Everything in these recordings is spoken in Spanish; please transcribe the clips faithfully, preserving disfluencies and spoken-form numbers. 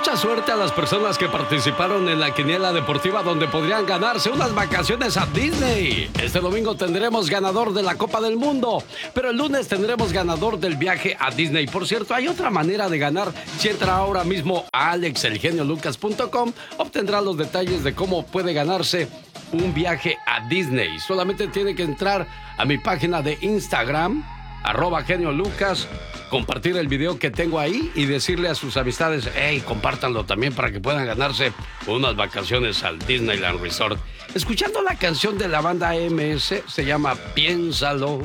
Mucha suerte a las personas que participaron en la quiniela deportiva donde podrían ganarse unas vacaciones a Disney. Este domingo tendremos ganador de la Copa del Mundo, pero el lunes tendremos ganador del viaje a Disney. Por cierto, hay otra manera de ganar. Si entra ahora mismo a alex el genio lucas punto com, obtendrá los detalles de cómo puede ganarse un viaje a Disney. Solamente tiene que entrar a mi página de Instagram, arroba genio lucas, compartir el video que tengo ahí y decirle a sus amistades, hey, compártanlo también para que puedan ganarse unas vacaciones al Disneyland Resort. Escuchando la canción de la banda M S, se llama Piénsalo.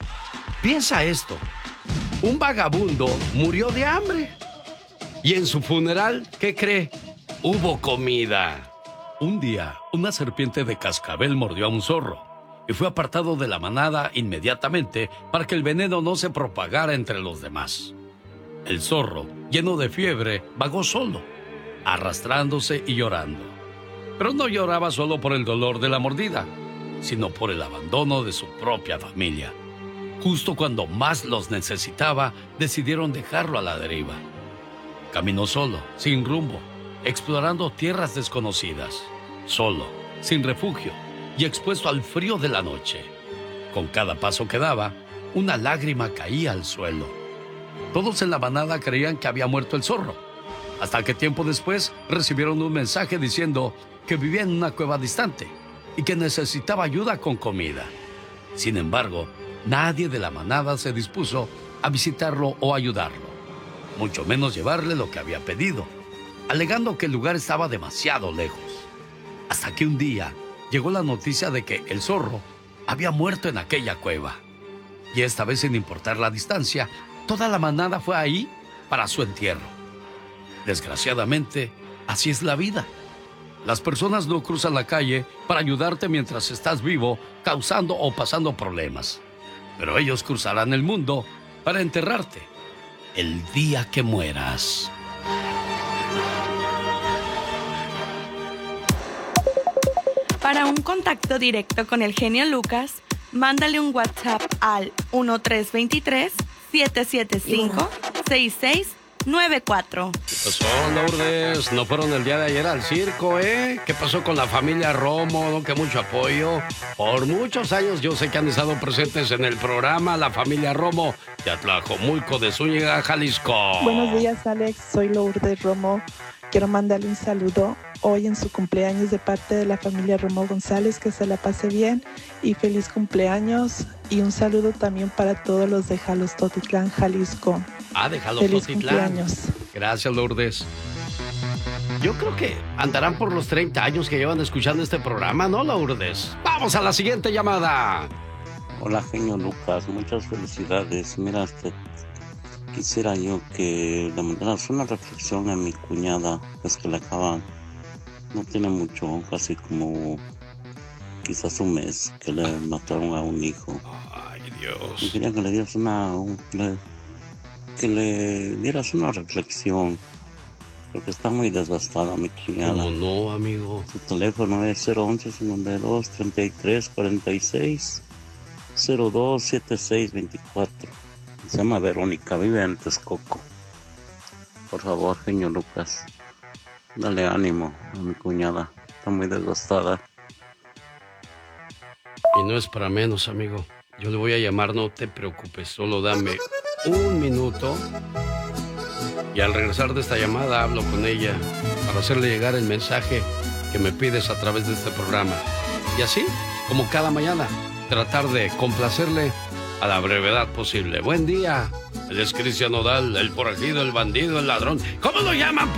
Piensa esto, un vagabundo murió de hambre y en su funeral, ¿qué cree? Hubo comida. Un día, una serpiente de cascabel mordió a un zorro y fue apartado de la manada inmediatamente para que el veneno no se propagara entre los demás. El zorro, lleno de fiebre, vagó solo, arrastrándose y llorando. Pero no lloraba solo por el dolor de la mordida, sino por el abandono de su propia familia. Justo cuando más los necesitaba, decidieron dejarlo a la deriva. Caminó solo, sin rumbo, explorando tierras desconocidas, solo, sin refugio y expuesto al frío de la noche. Con cada paso que daba, una lágrima caía al suelo. Todos en la manada creían que había muerto el zorro, hasta que tiempo después recibieron un mensaje diciendo que vivía en una cueva distante y que necesitaba ayuda con comida. Sin embargo, nadie de la manada se dispuso a visitarlo o ayudarlo, mucho menos llevarle lo que había pedido, alegando que el lugar estaba demasiado lejos. Hasta que un día llegó la noticia de que el zorro había muerto en aquella cueva. Y esta vez, sin importar la distancia, toda la manada fue ahí para su entierro. Desgraciadamente, así es la vida. Las personas no cruzan la calle para ayudarte mientras estás vivo, causando o pasando problemas. Pero ellos cruzarán el mundo para enterrarte el día que mueras. Para un contacto directo con el genio Lucas, mándale un WhatsApp al uno tres dos tres, siete siete cinco, seis seis nueve cuatro. ¿Qué pasó, Lourdes? ¿No fueron el día de ayer al circo, eh? ¿Qué pasó con la familia Romo? ¿No? Que mucho apoyo. Por muchos años yo sé que han estado presentes en el programa la familia Romo de Atlajomulco de Zúñiga, Jalisco. Buenos días, Alex. Soy Lourdes Romo. Quiero mandarle un saludo hoy en su cumpleaños de parte de la familia Romo González, que se la pase bien y feliz cumpleaños. Y un saludo también para todos los de Jalostotitlán, Jalisco. Ah, de Jalostotitlán. Feliz cumpleaños. Gracias, Lourdes. Yo creo que andarán por los treinta años que llevan escuchando este programa, ¿no, Lourdes? Vamos a la siguiente llamada. Hola, genio Lucas, muchas felicidades. Mira, este, quisiera yo que le mandaras una reflexión a mi cuñada, es que la acaban, no tiene mucho, casi como quizás un mes que le mataron a un hijo. Ay, Dios. Y quería que le dieras una, un, le, que le dieras una reflexión, porque está muy desgastada mi cuñada. ¿Cómo no, amigo? Su teléfono es cero once, cincuenta y dos, treinta y tres, cuarenta y seis, cero dos, setenta y seis, veinticuatro. Se llama Verónica, vive en Texcoco. Por favor, genio Lucas, dale ánimo a mi cuñada, está muy desgastada. Y no es para menos, amigo. Yo le voy a llamar, no te preocupes, solo dame un minuto. Y al regresar de esta llamada hablo con ella para hacerle llegar el mensaje que me pides a través de este programa. Y así, como cada mañana, tratar de complacerle a la brevedad posible. Buen día. Él es Cristian Nodal, el forajido, el bandido, el ladrón. ¿Cómo lo llaman